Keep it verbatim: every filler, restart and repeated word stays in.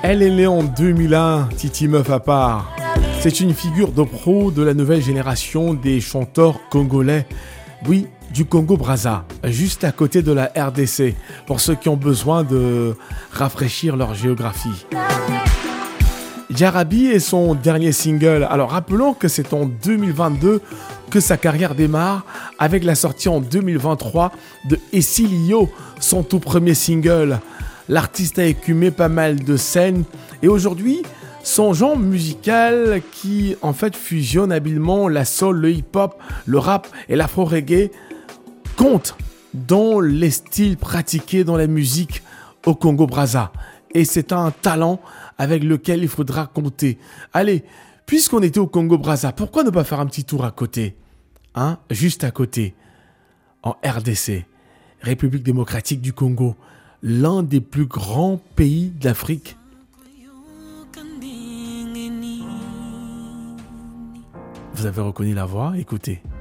Elle est née en deux mille un, Titi Meuf à part. C'est une figure de pro de la nouvelle génération des chanteurs congolais. Oui, du Congo-Brazza, juste à côté de la R D C, pour ceux qui ont besoin de rafraîchir leur géographie. Jarabi est son dernier single. Alors rappelons que c'est en deux mille vingt-deux que sa carrière démarre avec la sortie en deux mille vingt-trois de Essilio, son tout premier single. L'artiste a écumé pas mal de scènes et aujourd'hui, son genre musical qui en fait fusionne habilement la soul, le hip-hop, le rap et l'afro-reggae compte dans les styles pratiqués dans la musique au Congo-Brazza. Et c'est un talent avec lequel il faudra compter. Allez, puisqu'on était au Congo-Brazza, pourquoi ne pas faire un petit tour à côté, hein, juste à côté, en R D C, République démocratique du Congo, l'un des plus grands pays d'Afrique. Vous avez reconnu la voix? Écoutez.